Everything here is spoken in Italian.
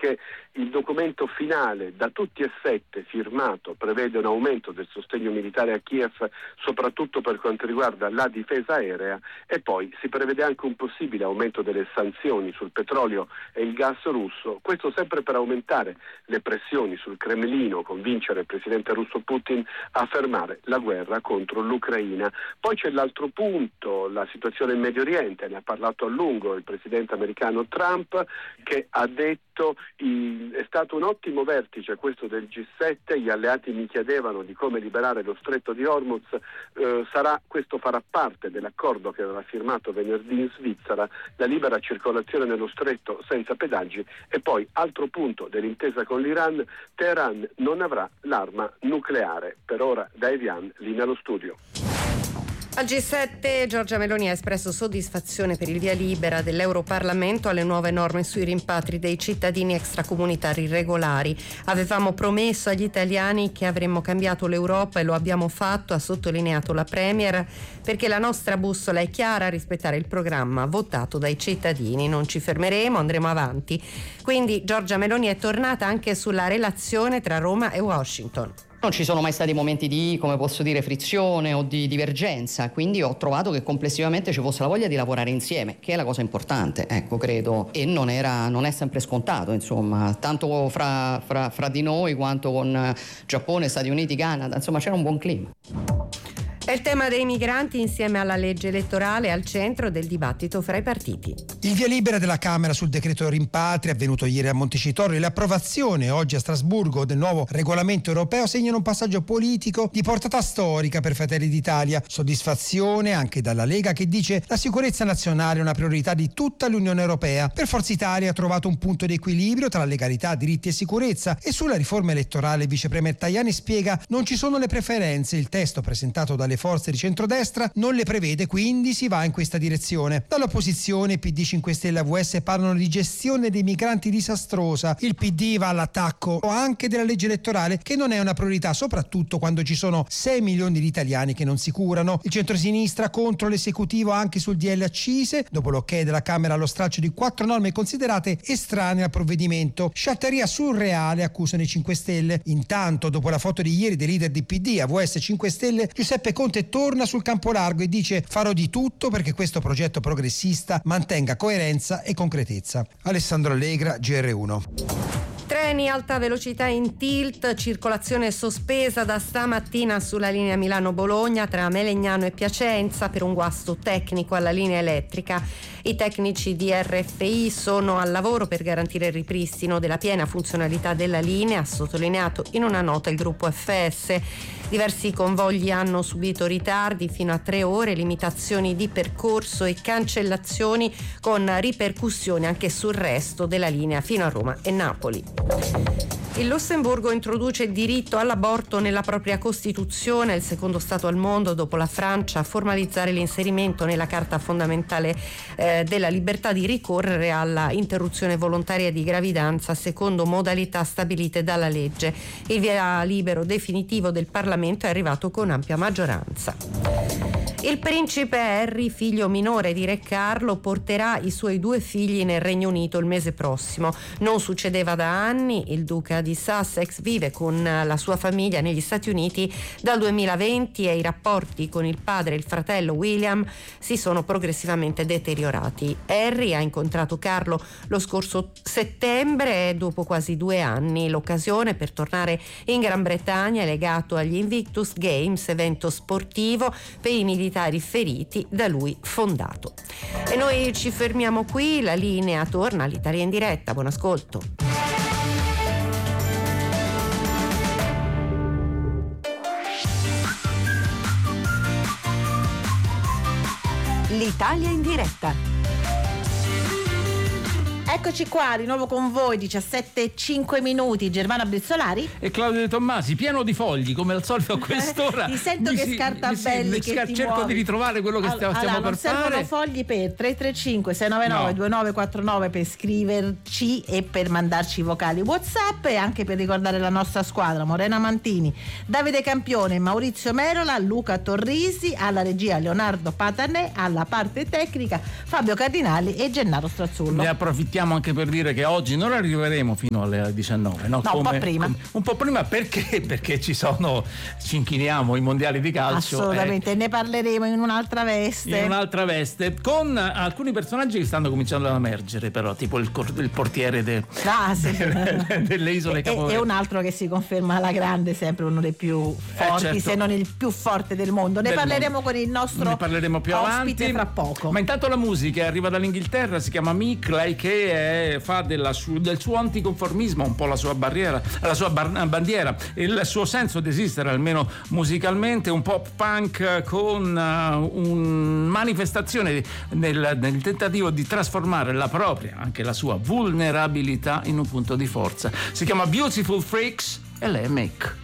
perché il documento finale da tutti e 7 firmato prevede un aumento del sostegno militare a Kiev, soprattutto per quanto riguarda la difesa aerea, e poi si prevede anche un possibile aumento delle sanzioni sul petrolio e il gas russo, questo sempre per aumentare le pressioni sul Cremlino, convincere il presidente russo Putin a fermare la guerra contro l'Ucraina. Poi c'è l'altro punto, la situazione in Medio Oriente, ne ha parlato a lungo il presidente americano Trump, che ha detto è stato un ottimo vertice questo del G7, gli alleati mi chiedevano di come liberare lo stretto di Hormuz, questo farà parte dell'accordo che aveva firmato venerdì in Svizzera, la libera circolazione nello stretto senza pedaggi. E poi altro punto dell'intesa con l'Iran, Teheran non avrà l'arma nucleare. Per ora da Evian, linea allo studio. Al G7 Giorgia Meloni ha espresso soddisfazione per il via libera dell'Europarlamento alle nuove norme sui rimpatri dei cittadini extracomunitari irregolari. Avevamo promesso agli italiani che avremmo cambiato l'Europa e lo abbiamo fatto, ha sottolineato la Premier, perché la nostra bussola è chiara: rispettare il programma votato dai cittadini. Non ci fermeremo, andremo avanti. Quindi Giorgia Meloni è tornata anche sulla relazione tra Roma e Washington. Non ci sono mai stati momenti di, come posso dire, frizione o di divergenza, quindi ho trovato che complessivamente ci fosse la voglia di lavorare insieme, che è la cosa importante, ecco, credo, e non è sempre scontato, insomma, tanto fra di noi quanto con Giappone, Stati Uniti, Canada, insomma c'era un buon clima. È il tema dei migranti insieme alla legge elettorale al centro del dibattito fra i partiti. Il via libera della Camera sul decreto rimpatri avvenuto ieri a Montecitorio e l'approvazione oggi a Strasburgo del nuovo regolamento europeo segnano un passaggio politico di portata storica per Fratelli d'Italia. Soddisfazione anche dalla Lega, che dice la sicurezza nazionale è una priorità di tutta l'Unione Europea. Per Forza Italia ha trovato un punto di equilibrio tra legalità, diritti e sicurezza, e sulla riforma elettorale il vice premier Tajani spiega non ci sono le preferenze, il testo presentato dalle forze di centrodestra non le prevede, quindi si va in questa direzione. Dall'opposizione PD, 5 Stelle e AVS parlano di gestione dei migranti disastrosa. Il PD va all'attacco anche della legge elettorale, che non è una priorità, soprattutto quando ci sono 6 milioni di italiani che non si curano. Il centrosinistra contro l'esecutivo anche sul DL accise, dopo l'ok della Camera allo stralcio di 4 norme considerate estranee al provvedimento. Sciatteria surreale, accusano i 5 Stelle. Intanto, dopo la foto di ieri dei leader di PD, AVS e 5 Stelle, Giuseppe Conte torna sul campo largo e dice: farò di tutto perché questo progetto progressista mantenga coerenza e concretezza. Alessandro Allegra, GR1. Treni alta velocità in tilt, circolazione sospesa da stamattina sulla linea Milano-Bologna tra Melegnano e Piacenza per un guasto tecnico alla linea elettrica. I tecnici di RFI sono al lavoro per garantire il ripristino della piena funzionalità della linea, ha sottolineato in una nota il gruppo FS. Diversi convogli hanno subito ritardi fino a 3 ore, limitazioni di percorso e cancellazioni con ripercussioni anche sul resto della linea fino a Roma e Napoli. Il Lussemburgo introduce il diritto all'aborto nella propria Costituzione, il secondo Stato al mondo dopo la Francia a formalizzare l'inserimento nella Carta fondamentale della libertà di ricorrere alla interruzione volontaria di gravidanza secondo modalità stabilite dalla legge. Il via libero definitivo del Parlamento è arrivato con ampia maggioranza. Il principe Harry, figlio minore di Re Carlo, porterà i suoi 2 figli nel Regno Unito il mese prossimo. Non succedeva da anni, il duca di Sussex vive con la sua famiglia negli Stati Uniti dal 2020 e i rapporti con il padre e il fratello William si sono progressivamente deteriorati. Harry ha incontrato Carlo lo scorso settembre e dopo quasi 2 anni l'occasione per tornare in Gran Bretagna è legato agli Invictus Games, evento sportivo per i militari feriti da lui fondato. E noi ci fermiamo qui, la linea torna all'Italia in diretta. Buon ascolto. L'Italia in diretta. Eccoci qua di nuovo con voi, 17:05, Germana Brizzolari e Claudio De Tommasi, pieno di fogli come al solito a quest'ora. Ti sento che scartabelli, che ti cerco muovi. Di ritrovare quello che stiamo per fare. Servono fogli per 335 699 2949 per scriverci e per mandarci i vocali WhatsApp, e anche per ricordare la nostra squadra: Morena Mantini, Davide Campione, Maurizio Merola, Luca Torrisi, alla regia Leonardo Patanè, alla parte tecnica Fabio Cardinali e Gennaro Strazzullo. Ne approfittiamo approfittiamo anche per dire che oggi non arriveremo fino alle 19, no? Un po' prima. Un po' prima perché ci inchiniamo i mondiali di calcio. Assolutamente, ne parleremo in un'altra veste. Con alcuni personaggi che stanno cominciando ad emergere, però, tipo il portiere delle isole Capoverde. E un altro che si conferma alla grande, sempre uno dei più forti, certo, se non il più forte del mondo. Ne parleremo con il nostro ne parleremo più ospite avanti, fra poco. Ma intanto la musica arriva dall'Inghilterra, si chiama Mick, lei che fa del suo anticonformismo un po' la sua bandiera, il suo senso di esistere, almeno musicalmente, un pop punk con una manifestazione nel tentativo di trasformare la propria, anche la sua vulnerabilità in un punto di forza. Si chiama Beautiful Freaks e lei è Mick.